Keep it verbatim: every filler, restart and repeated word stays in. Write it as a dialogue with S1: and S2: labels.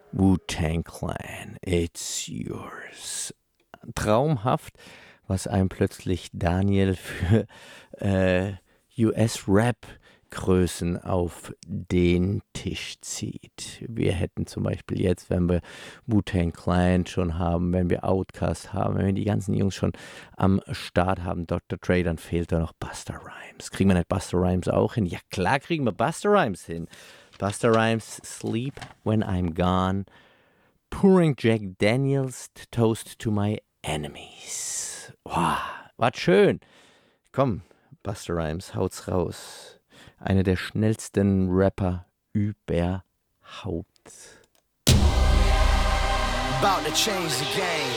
S1: Wu-Tang Clan, it's yours. Traumhaft, was einem plötzlich Daniel für äh, U S-Rap-Größen auf den Tisch zieht. Wir hätten zum Beispiel jetzt, wenn wir Wu-Tang Clan schon haben, wenn wir Outkast haben, wenn wir die ganzen Jungs schon am Start haben, Doktor Dre, dann fehlt da noch Busta Rhymes. Kriegen wir nicht Busta Rhymes auch hin? Ja klar kriegen wir Busta Rhymes hin. Busta Rhymes, Sleep When I'm Gone, Pouring Jack Daniels, Toast to My Enemies. Wow, was schön. Komm, Busta Rhymes, haut's raus. Einer der schnellsten Rapper überhaupt.
S2: About to change the game.